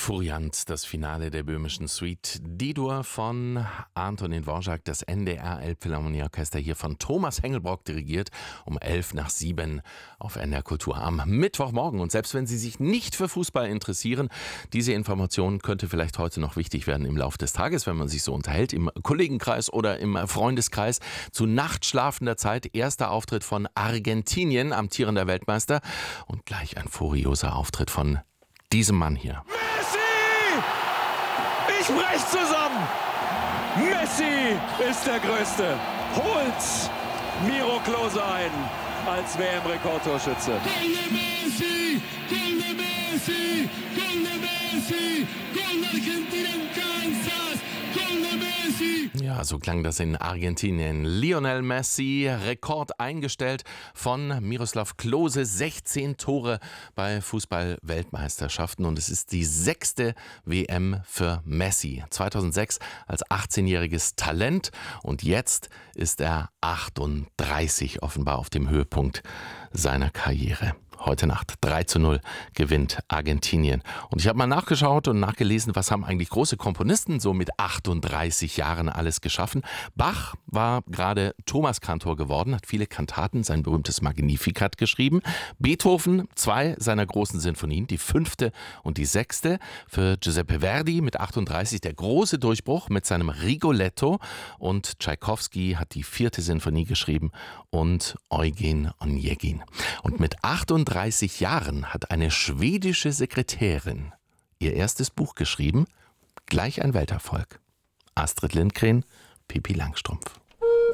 Furiant, das Finale der böhmischen Suite D-Dur von Antonín Dvořák, das NDR Elbphilharmonieorchester hier von Thomas Hengelbrock dirigiert, um 6:11 auf NDR Kultur am Mittwochmorgen. Und selbst wenn Sie sich nicht für Fußball interessieren, diese Information könnte vielleicht heute noch wichtig werden im Laufe des Tages, wenn man sich so unterhält, im Kollegenkreis oder im Freundeskreis. Zu nachtschlafender Zeit erster Auftritt von Argentinien, amtierender Weltmeister, und gleich ein furioser Auftritt von diesem Mann hier. Ich brech zusammen! Messi ist der Größte. Holt Miro Klose ein als WM-Rekordtorschütze. Gol de Messi! Gol de Messi! Gol de Messi! Gol de Argentina en Kansas! Gol de Messi! Ja, so klang das in Argentinien. Lionel Messi, Rekord eingestellt von Miroslav Klose, 16 Tore bei Fußball-Weltmeisterschaften, und es ist die 6. WM für Messi. 2006 als 18-jähriges Talent, und jetzt ist er 38, offenbar auf dem Höhepunkt seiner Karriere. Heute Nacht 3:0 gewinnt Argentinien. Und ich habe mal nachgeschaut und nachgelesen, was haben eigentlich große Komponisten so mit 38 Jahren alles geschaffen. Bach war gerade Thomaskantor geworden, hat viele Kantaten, sein berühmtes Magnificat geschrieben. Beethoven 2 seiner großen Sinfonien, die 5. und die 6. Für Giuseppe Verdi mit 38 der große Durchbruch mit seinem Rigoletto. Und Tschaikowski hat die 4. Sinfonie geschrieben und Eugen Onegin. Und mit 38 Jahren hat eine schwedische Sekretärin ihr erstes Buch geschrieben, gleich ein Welterfolg. Astrid Lindgren, Pippi Langstrumpf.